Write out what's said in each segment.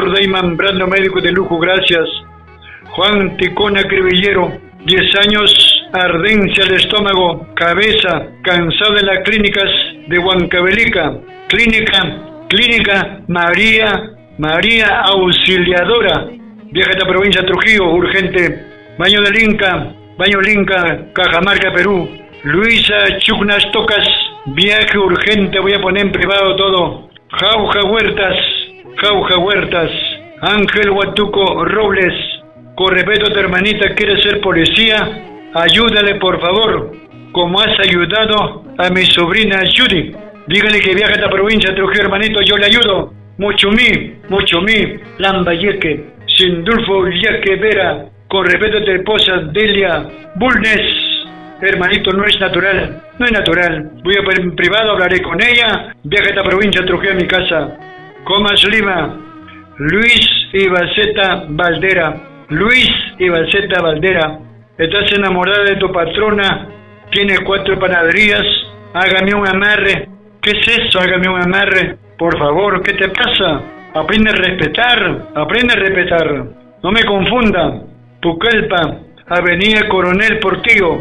doctor Dayman Brando, médico de lujo, gracias. Juan Ticona Crevillero, 10 años, ardencia al estómago, cabeza, cansado de las clínicas de Huancavelica. Clínica María Auxiliadora. Viaja a esta provincia de Trujillo, urgente. Baño del Inca, Cajamarca, Perú. Luisa Chucnas Tocas, viaje urgente, voy a poner en privado todo. Jauja Huertas. Ángel Huatuco Robles, con respeto a tu hermanita, quiere ser policía, ayúdale por favor, como has ayudado a mi sobrina Judy. Dígale que viaja a esta provincia de Trujillo, hermanito, yo le ayudo. Mucho mí, Lambayeque, Sindulfo Yaque Vera, con respeto a tu esposa Delia Bulnes. Hermanito, no es natural. Voy a poner en privado, hablaré con ella. Viaja a esta provincia de Trujillo, a mi casa. Comas Lima, Luis Ibaceta Valdera. Estás enamorada de tu patrona, tiene 4 panaderías. Hágame un amarre. ¿Qué es eso? Hágame un amarre. Por favor, ¿qué te pasa? Aprende a respetar. No me confunda. Pucallpa, Avenida Coronel Portillo.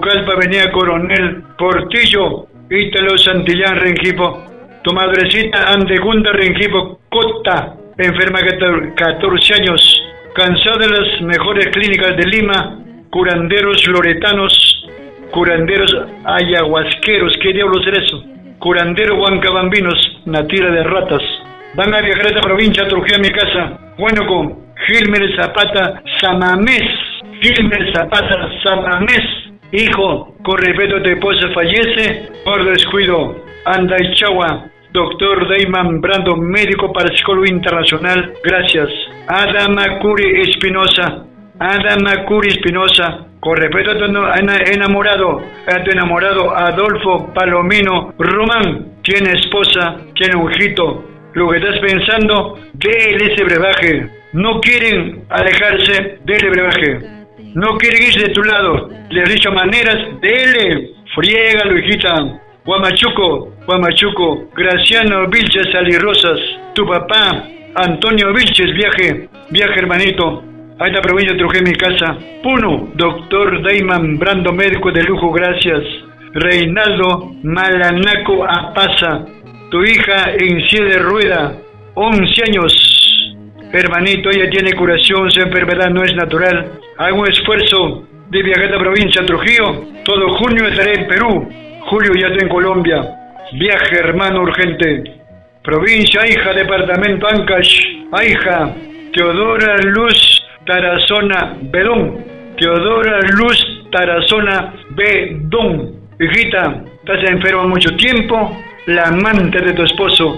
Ítalo Santillán Rengifo. Tu madrecita Andegunda Rengifo Cota, enferma 14 años. Cansado de las mejores clínicas de Lima, curanderos loretanos, curanderos ayahuasqueros, ¿qué diablos es eso? Curanderos huancabambinos, natira de ratas. Van a viajar a esta provincia, Trujillo, a mi casa. Huánuco, Gilmer Zapata Samamés. Hijo, con respeto a tu esposa, fallece por descuido. Andaichawa, doctor Dayman Brando, médico parapsicólogo internacional, gracias. Adama Curi Espinosa, con respeto a tu enamorado Adolfo Palomino Román, tiene esposa, tiene un hijito. Lo que estás pensando, déle ese brebaje. No quieren alejarse, déle brebaje. No quieren irse de tu lado, les he dicho maneras, déle, friégalo, hijita. Guamachuco, Graciano Vilches Alirrosas, tu papá, Antonio Vilches, viaje, hermanito, a esta provincia de Trujillo, mi casa. Puno, doctor Dayman Brando, médico de lujo, gracias. Reinaldo Malanaco Apaza, tu hija en silla de rueda, 11 años. Hermanito, ella tiene curación, su enfermedad no es natural. Hago un esfuerzo de viajar a esta provincia de Trujillo. Todo junio estaré en Perú. Julio ya estoy en Colombia. Viaje, hermano, urgente. Provincia Aija, departamento Ancash. Aija, Teodora Luz Tarazona Bedón. Hijita, estás enferma mucho tiempo. La amante de tu esposo,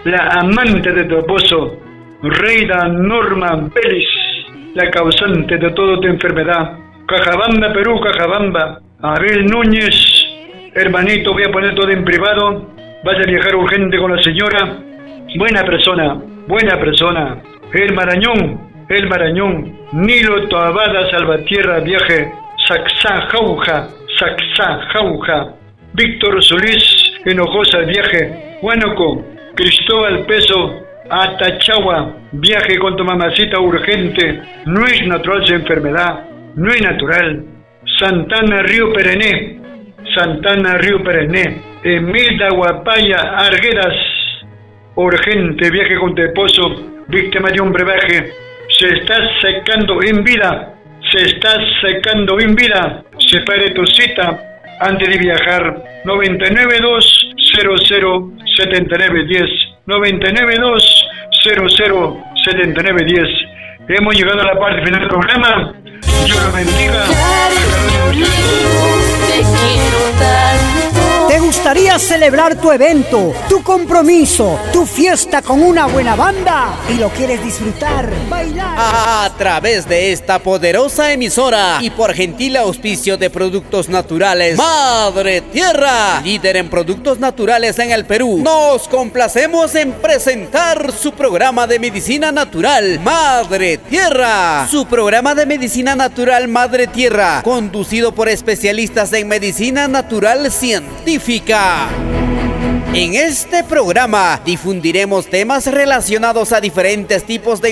Reina Norma Vélez, la causante de toda tu enfermedad. Cajabamba, Perú, Abel Núñez, hermanito, voy a poner todo en privado. Vas a viajar urgente con la señora. Buena persona. El Marañón, Nilo Toabada Salvatierra, viaje. Saxá Jauja, Víctor Solís Hinojosa, viaje. Huánuco, Cristóbal Peso Atachagua, viaje con tu mamacita urgente. No es natural su enfermedad, no es natural. Santana Río Perené, Emilda Guapaya Arguedas, urgente, viaje con tu esposo, víctima de un brebaje. Se está secando en vida. Separe tu cita antes de viajar. 992007910. 992007910. Hemos llegado a la parte final del programa. Dios lo bendiga. ¿Te gustaría celebrar tu evento, tu compromiso, tu fiesta con una buena banda y lo quieres disfrutar, bailar? A través de esta poderosa emisora y por gentil auspicio de Productos Naturales Madre Tierra, líder en productos naturales en el Perú, nos complacemos en presentar su programa de medicina natural Madre Tierra. Su programa de medicina natural Madre Tierra, conducido por especialistas en medicina natural científica. En este programa difundiremos temas relacionados a diferentes tipos de